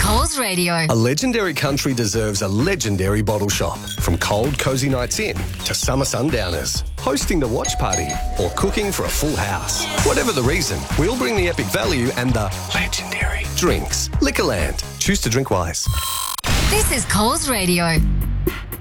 Coles Radio. A legendary country deserves a legendary bottle shop. From cold, cosy nights in to summer sundowners, hosting the watch party or cooking for a full house. Whatever the reason, we'll bring the epic value and the legendary drinks. Liquorland. Choose to drink wise. This is Coles Radio.